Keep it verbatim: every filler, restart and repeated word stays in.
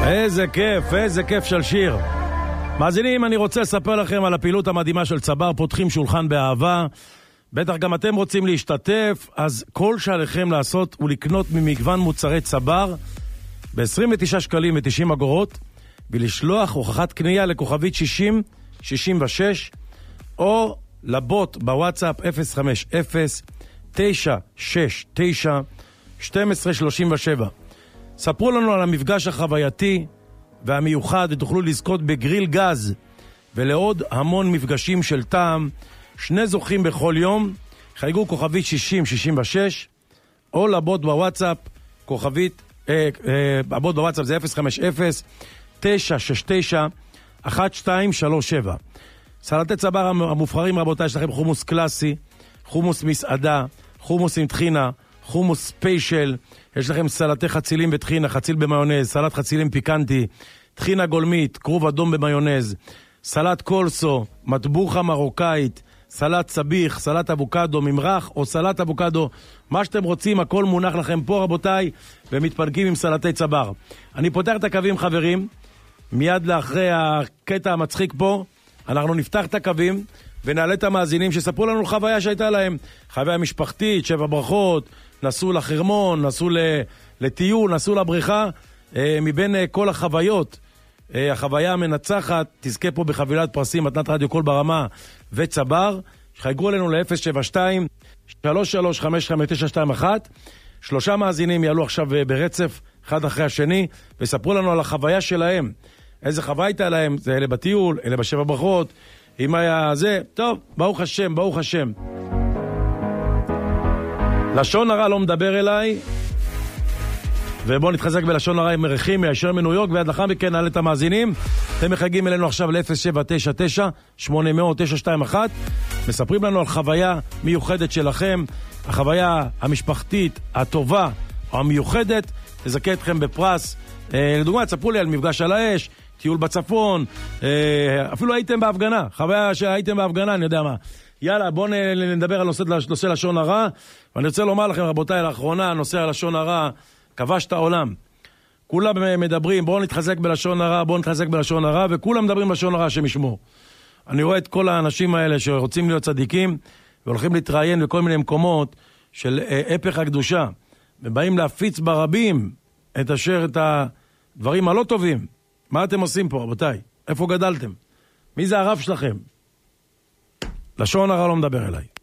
איזה כיף, איזה כיף של שיר. מאזינים, אני רוצה לספר לכם על הפעילות המדהימה של צבר, פותחים שולחן באהבה. בטח גם אתם רוצים להשתתף, אז כל שעליכם לעשות הוא לקנות ממגוון מוצרי צבר ב-עשרים ותשעה שקלים ו-תשעים אגורות, ולשלוח הוכחת קנייה לכוכבית שישים שישים ושש, או לבוט בוואטסאפ אפס חמש אפס תשע שש תשע שתים עשרה שלושים ושבע. ספרו לנו על המפגש החווייתי והמיוחד, ותוכלו לזכות בגריל גז ולעוד המון מפגשים של טעם. שני זוכים בכל יום, חייגו כוכבית שישים שישים ושש, או לבוט בוואטסאפ כוכבית אה, אה, הבוט בוואטסאפ זה אפס חמש אפס תשע שש תשע אחת שתיים שלוש שבע. סלטי צבר המובחרים, רבותיי, יש לכם חומוס קלאסי, חומוס מסעדה, חומוס עם טחינה, חומוס ספיישל, יש לכם סלטי חצילים וטחינה, חציל במיונז, סלט חצילים פיקנטי, טחינה גולמית, כרוב אדום במיונז, סלט קולסו, מטבוחה מרוקאית, סלט סביח, סלט אבוקדו, ממרח או סלט אבוקדו, מה שאתם רוצים, הכל מונח לכם פה, רבותיי, ומתפנקים עם סלטי צבר. אני פותח את הקווים, חברים, מיד לאחרי הקטע המצחיק פה, אנחנו נפתח את הקווים ונעלה את המאזינים שספרו לנו חוויה שהייתה להם, חוויה משפחתית, שבע ברכות, נסעו לחרמון, נסעו לטיול, נסעו לבריכה, מבין כל החוויות, החוויה המנצחת, תזכה פה בחבילת פרסים, מתנת רדיו קול ברמה וצבר, שחייגו אלינו ל-אפס שבע שתיים שלוש שלוש חמש חמש תשע שתיים אחת. שלושה מאזינים יעלו עכשיו ברצף, אחד אחרי השני, וספרו לנו על החוויה שלהם, איזה חוויה הייתה להם, זה אלה בטיול, אלה בשבע ברכות, אם היה זה, טוב, ברוך השם, ברוך השם. לשון הרע לא מדבר אליי, ובואו נתחזק בלשון הרע עם מרחים, מהישר מניו יורק, ועד לאחר מכן נעלה את המאזינים. אתם מחייגים אלינו עכשיו ל-אפס שבע תשע תשע שמונה אפס אפס תשע שתיים אחת, מספרים לנו על חוויה מיוחדת שלכם, החוויה המשפחתית הטובה או המיוחדת, תזכה אתכם בפרס. אה, לדוגמה, תספרו לי על מפגש על האש, טיול בצפון, אה, אפילו הייתם בהפגנה, חוויה שהייתם בהפגנה, אני יודע מה. יאללה, בואו נדבר על נושא, נושא לשון הרע, ואני רוצה לומר לכם, רבותיי, לאחרונה, נושא הלשון הרע כבש את העולם. כולם מדברים, בואו נתחזק בלשון הרע, בואו נתחזק בלשון הרע, וכולם מדברים בלשון הרע שמשמור. אני רואה את כל האנשים האלה שרוצים להיות צדיקים, והולכים להתראיין בכל מיני מקומות של הפך הקדושה, ובאים להפיץ ברבים את אשר, את הדברים הלא טובים. מה אתם עושים פה, רבותיי? איפה גדלתם? מי זה הרב שלכם? לשון הרע לא מדבר אליי.